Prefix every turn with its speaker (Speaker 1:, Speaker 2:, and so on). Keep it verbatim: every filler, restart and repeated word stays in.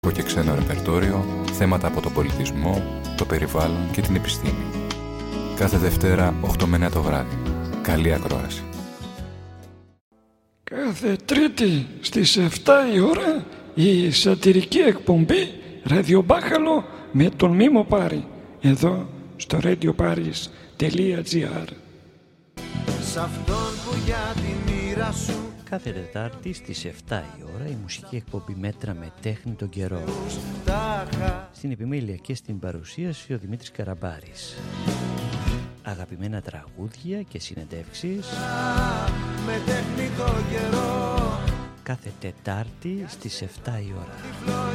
Speaker 1: Και ξένο ρεπερτόριο, θέματα από τον πολιτισμό, το περιβάλλον και την επιστήμη. Κάθε Δευτέρα οκτώ με εννιά το βράδυ. Καλή ακρόαση.
Speaker 2: Κάθε Τρίτη στις επτά η ώρα η σατυρική εκπομπή Ραδιομπάχαλο με τον Μίμο Πάρη, εδώ στο radioparis τελεία gr.
Speaker 3: Σ' αυτόν που για τη μοίρα σου.
Speaker 4: Κάθε Τετάρτη στις επτά η ώρα η μουσική εκπομπή Μέτρα με τέχνη τον καιρό. Στην επιμέλεια και στην παρουσίαση ο Δημήτρης Καραμπάρης. Αγαπημένα τραγούδια και συνεντεύξεις
Speaker 3: Με τέχνη τον καιρό.
Speaker 4: κάθε Τετάρτη στις επτά η ώρα.